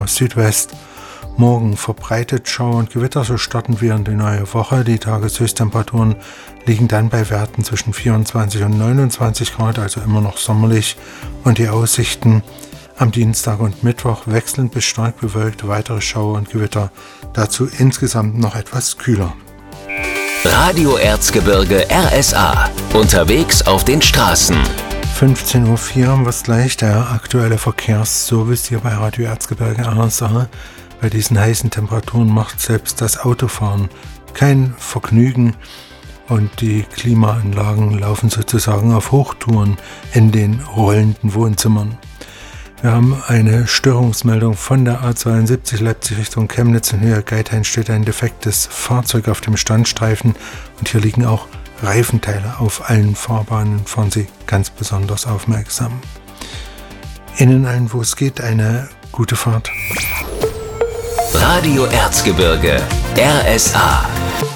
Südwest. Morgen verbreitet Schauer und Gewitter, so starten wir in die neue Woche. Die Tageshöchsttemperaturen liegen dann bei Werten zwischen 24 und 29 Grad, also immer noch sommerlich. Und die Aussichten am Dienstag und Mittwoch wechselnd bis stark bewölkt, weitere Schauer und Gewitter. Dazu insgesamt noch etwas kühler. Radio Erzgebirge RSA. Unterwegs auf den Straßen. 15.04 Uhr haben wir es gleich, der aktuelle Verkehrsservice hier bei Radio Erzgebirge RSA. Bei diesen heißen Temperaturen macht selbst das Autofahren kein Vergnügen und die Klimaanlagen laufen sozusagen auf Hochtouren in den rollenden Wohnzimmern. Wir haben eine Störungsmeldung von der A72 Leipzig Richtung Chemnitz. In Höhe Geithain steht ein defektes Fahrzeug auf dem Standstreifen und hier liegen auch Reifenteile auf allen Fahrbahnen. Fahren Sie ganz besonders aufmerksam. Ihnen allen, wo es geht, eine gute Fahrt. Radio Erzgebirge RSA.